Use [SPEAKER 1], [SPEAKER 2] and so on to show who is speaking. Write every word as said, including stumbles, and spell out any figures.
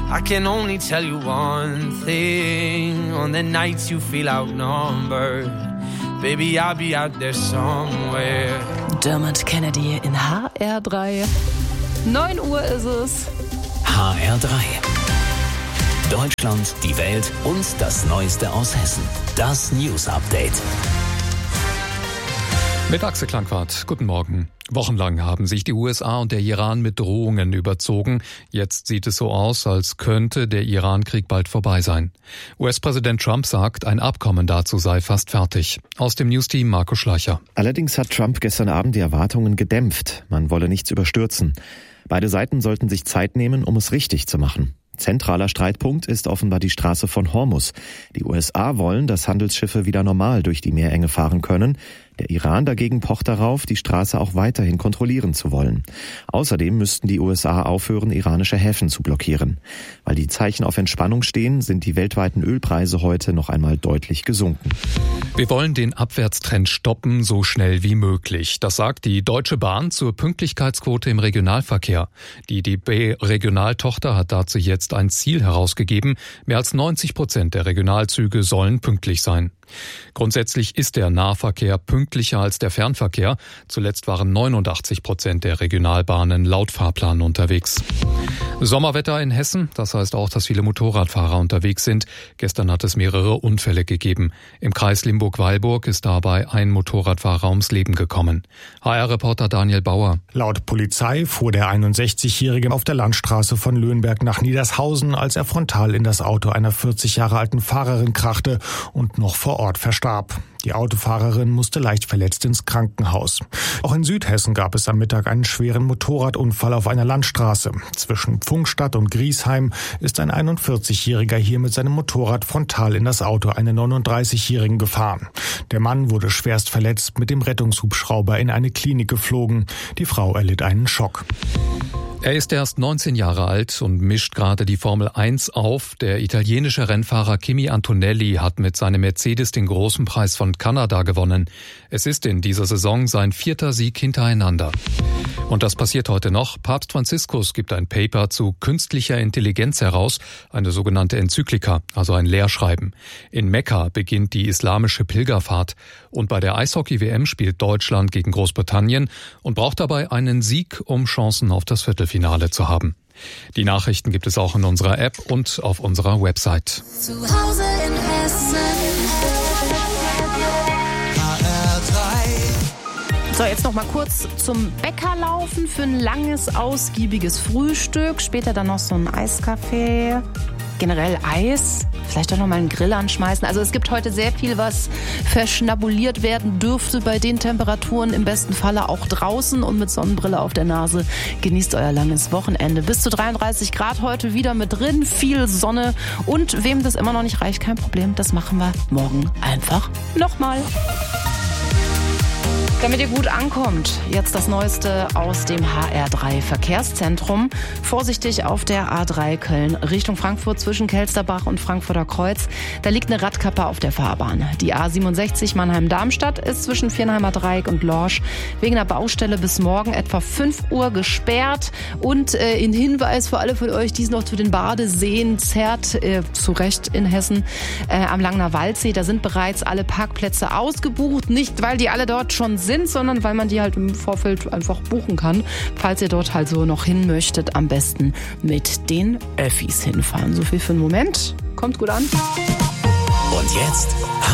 [SPEAKER 1] I can only tell you one thing. On the nights you feel outnumbered, baby, I'll be out there somewhere.
[SPEAKER 2] Dermot Kennedy in H R drei. neun Uhr ist es.
[SPEAKER 3] H R drei. Deutschland, die Welt und das Neueste aus Hessen. Das News Update.
[SPEAKER 4] Mit Axel Klangwart, guten Morgen. Wochenlang haben sich die U S A und der Iran mit Drohungen überzogen. Jetzt sieht es so aus, als könnte der Iran-Krieg bald vorbei sein. U S-Präsident Trump sagt, ein Abkommen dazu sei fast fertig. Aus dem Newsteam Marco Schleicher.
[SPEAKER 5] Allerdings hat Trump gestern Abend die Erwartungen gedämpft. Man wolle nichts überstürzen. Beide Seiten sollten sich Zeit nehmen, um es richtig zu machen. Zentraler Streitpunkt ist offenbar die Straße von Hormuz. Die U S A wollen, dass Handelsschiffe wieder normal durch die Meerenge fahren können. Der Iran dagegen pocht darauf, die Straße auch weiterhin kontrollieren zu wollen. Außerdem müssten die U S A aufhören, iranische Häfen zu blockieren. Weil die Zeichen auf Entspannung stehen, sind die weltweiten Ölpreise heute noch einmal deutlich gesunken.
[SPEAKER 4] Wir wollen den Abwärtstrend stoppen, so schnell wie möglich. Das sagt die Deutsche Bahn zur Pünktlichkeitsquote im Regionalverkehr. Die D B-Regionaltochter hat dazu jetzt ein Ziel herausgegeben. Mehr als neunzig Prozent der Regionalzüge sollen pünktlich sein. Grundsätzlich ist der Nahverkehr pünktlicher als der Fernverkehr. Zuletzt waren neunundachtzig Prozent der Regionalbahnen laut Fahrplan unterwegs. Sommerwetter in Hessen, das heißt auch, dass viele Motorradfahrer unterwegs sind. Gestern hat es mehrere Unfälle gegeben. Im Kreis Limburg-Weilburg ist dabei ein Motorradfahrer ums Leben gekommen. H R-Reporter Daniel Bauer.
[SPEAKER 6] Laut Polizei fuhr der einundsechzigjährige auf der Landstraße von Löhnberg nach Niedershausen, als er frontal in das Auto einer vierzig Jahre alten Fahrerin krachte und noch vor Ort verstarb. Die Autofahrerin musste leicht verletzt ins Krankenhaus. Auch in Südhessen gab es am Mittag einen schweren Motorradunfall auf einer Landstraße. Zwischen Pfungstadt und Griesheim ist ein einundvierzigjähriger hier mit seinem Motorrad frontal in das Auto einer neununddreißigjährigen gefahren. Der Mann wurde schwerst verletzt, mit dem Rettungshubschrauber in eine Klinik geflogen. Die Frau erlitt einen Schock.
[SPEAKER 4] Er ist erst neunzehn Jahre alt und mischt gerade die Formel eins auf. Der italienische Rennfahrer Kimi Antonelli hat mit seinem Mercedes den großen Preis von Kanada gewonnen. Es ist in dieser Saison sein vierter Sieg hintereinander. Und das passiert heute noch. Papst Franziskus gibt ein Paper zu künstlicher Intelligenz heraus, eine sogenannte Enzyklika, also ein Lehrschreiben. In Mekka beginnt die islamische Pilgerfahrt. Und bei der Eishockey-W M spielt Deutschland gegen Großbritannien und braucht dabei einen Sieg, um Chancen auf das Viertelfinale zu haben. Die Nachrichten gibt es auch in unserer App und auf unserer Website.
[SPEAKER 7] Zu Hause in Hessen. H R drei.
[SPEAKER 2] So, jetzt noch mal kurz zum Bäcker laufen für ein langes, ausgiebiges Frühstück. Später dann noch so ein Eiskaffee. Generell Eis, vielleicht auch noch mal einen Grill anschmeißen. Also es gibt heute sehr viel, was verschnabuliert werden dürfte bei den Temperaturen. Im besten Falle auch draußen und mit Sonnenbrille auf der Nase. Genießt euer langes Wochenende. Bis zu dreiunddreißig Grad heute wieder mit drin, viel Sonne. Und wem das immer noch nicht reicht, kein Problem. Das machen wir morgen einfach nochmal. Damit ihr gut ankommt, jetzt das Neueste aus dem H R drei Verkehrszentrum. Vorsichtig auf der A drei Köln Richtung Frankfurt zwischen Kelsterbach und Frankfurter Kreuz. Da liegt eine Radkappe auf der Fahrbahn. Die A siebenundsechzig Mannheim-Darmstadt ist zwischen Viernheimer Dreieck und Lorsch wegen der Baustelle bis morgen etwa fünf Uhr gesperrt. Und äh, in Hinweis für alle von euch, die es noch zu den Badeseen zerrt, äh, zu Recht in Hessen, äh, am Langner Waldsee, da sind bereits alle Parkplätze ausgebucht. Nicht, weil die alle dort schon sind, sondern weil man die halt im Vorfeld einfach buchen kann. Falls ihr dort halt so noch hin möchtet, am besten mit den Öffis hinfahren. So viel für den Moment. Kommt gut an.
[SPEAKER 3] Und jetzt